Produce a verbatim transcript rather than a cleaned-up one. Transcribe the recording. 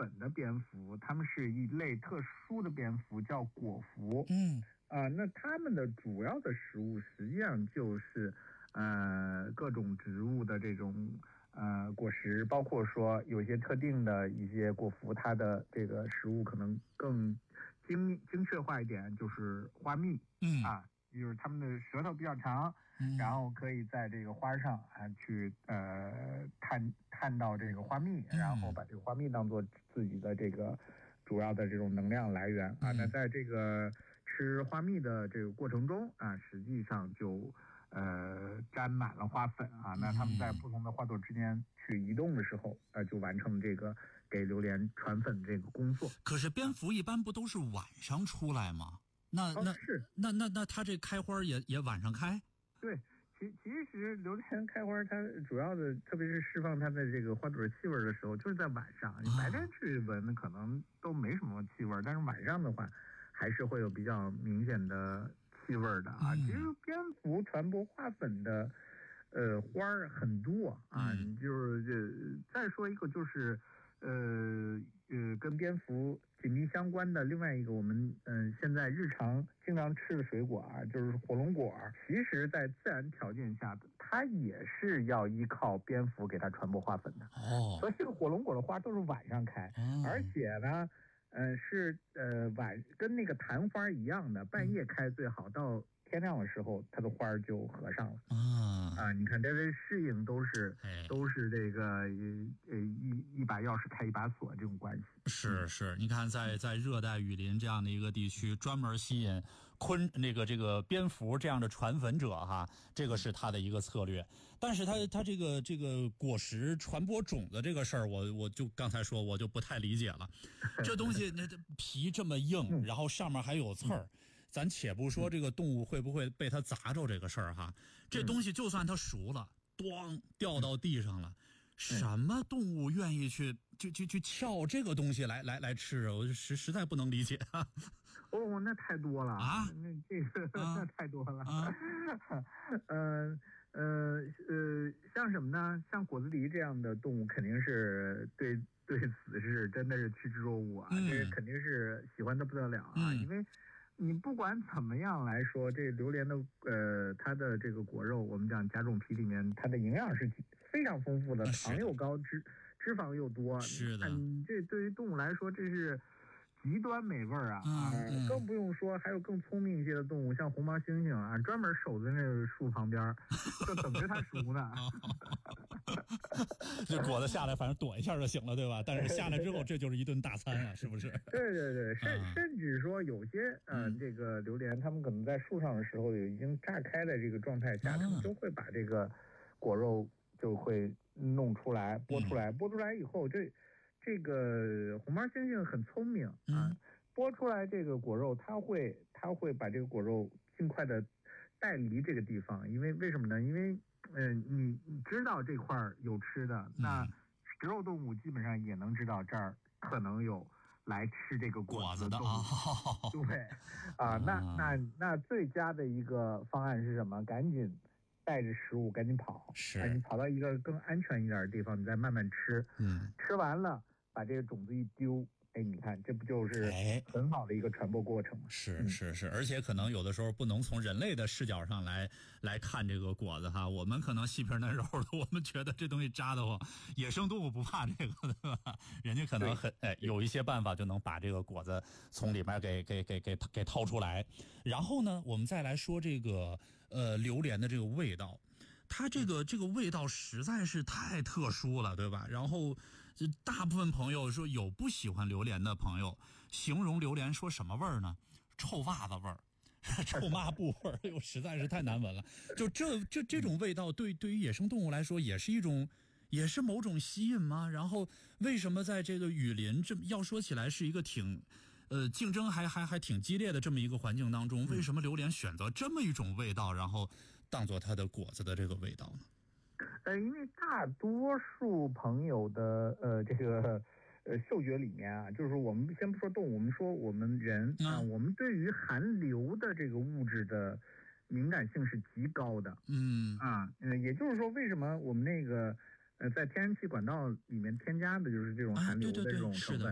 粉的蝙蝠，它们是一类特殊的蝙蝠，叫果蝠。 嗯啊、呃，那它们的主要的食物实际上就是呃各种植物的这种呃果实，包括说有一些特定的一些果蝠，它的这个食物可能更精精确化一点，就是花蜜。 嗯啊。就是它们的舌头比较长， 嗯、 然后可以在这个花上啊去呃探探到这个花蜜， 嗯、 然后把这个花蜜当做自己的这个主要的这种能量来源啊。 嗯、 那在这个吃花蜜的这个过程中啊，实际上就呃沾满了花粉啊。那它们在不同的花朵之间去移动的时候，呃，就完成这个给榴莲传粉这个工作。 可是蝙蝠一般不都是晚上出来吗？那那、 哦、是那那那它这开花也也晚上开？ 对，其其实榴莲开花，它主要的，特别是释放它的这个花朵气味的时候，就是在晚上。你白天去闻可能都没什么气味，但是晚上的话，还是会有比较明显的气味的啊。 嗯、 其实蝙蝠传播花粉的，呃，花儿很多啊。 嗯、 你就是这再说一个就是。呃呃，跟蝙蝠紧密相关的另外一个，我们嗯、呃、现在日常经常吃的水果啊，就是火龙果。其实，在自然条件下，它也是要依靠蝙蝠给它传播花粉的。 哦， 所以这个火龙果的花都是晚上开， 哦、 而且呢，呃是呃晚跟那个昙花一样的，半夜开最好，到天亮的时候，它的花就合上了。 啊啊，你看这些适应都是、哎、都是这个呃一一把钥匙开一把锁这种关系。 是是，你看在在热带雨林这样的一个地区，专门吸引昆那个这个蝙蝠这样的传粉者哈，这个是他的一个策略。但是他他这个这个果实传播种子这个事儿，我我就刚才说我就不太理解了。这东西那这皮这么硬，然后上面还有刺儿。咱且不说这个动物会不会被它砸着这个事儿哈，这东西就算它熟了，咣掉到地上了，什么动物愿意去去去去撬这个东西来来来吃啊？我实实在不能理解啊！ 哦，那太多了啊， 那这个、啊、那太多了。 啊， 呃呃呃，像什么呢？像果子狸这样的动物，肯定是对对此是真的是趋之若鹜啊， 嗯、 这肯定是喜欢的不得了啊， 嗯、 因为。你不管怎么样来说，这榴莲的呃，它的这个果肉，我们讲甲种皮里面，它的营养是非常丰富的，糖又高，脂脂肪又多。 是的， 你这对于动物来说，这是极端美味啊！ 嗯嗯、 更不用说还有更聪明一些的动物，像红毛猩猩啊，专门守在那个树旁边，就等着它熟呢。 这果子下来，反正躲一下就行了，对吧？但是下来之后，这就是一顿大餐啊，是不是？ 对对对，甚、啊、甚至说有些呃、嗯，这个榴莲，它们可能在树上的时候，已经炸开的这个状态下，他、啊、们就会把这个果肉就会弄出来，剥出来，嗯、剥出来以后，这这个红毛猩猩很聪明啊， 嗯、 剥出来这个果肉，它会它会把这个果肉尽快的带离这个地方，因为为什么呢？因为嗯、呃，你你知道这块有吃的，那食肉动物基本上也能知道这儿可能有来吃这个果子的动物， 哦、 对，啊，那那那最佳的一个方案是什么？赶紧带着食物赶紧跑， 是， 啊、你跑到一个更安全一点的地方，你再慢慢吃， 嗯， 吃完了把这个种子一丢。哎，你看，这不就是很好的一个传播过程吗？ 是是是，而且可能有的时候不能从人类的视角上来来看这个果子哈，我们可能细皮嫩肉的，我们觉得这东西扎得慌，野生动物不怕这个，对吧？人家可能很哎有一些办法就能把这个果子从里面给给给给给掏出来。然后呢，我们再来说这个呃榴莲的这个味道。它这个这个味道实在是太特殊了，对吧？然后大部分朋友说有不喜欢榴莲的朋友，形容榴莲说什么味儿呢？臭袜子味儿，臭抹布味儿，又实在是太难闻了。就这这这种味道对对于野生动物来说也是一种，也是某种吸引吗？然后为什么在这个雨林，这要说起来是一个挺呃，竞争还还还挺激烈的这么一个环境当中，为什么榴莲选择这么一种味道，然后当做它的果子的这个味道呢？ 呃，因为大多数朋友的呃这个呃嗅觉里面啊，就是我们先不说动物，我们说我们人啊、嗯，我们对于含硫的这个物质的敏感性是极高的。 嗯啊，呃，也就是说，为什么我们那个呃在天然气管道里面添加的就是这种含硫的这种成分。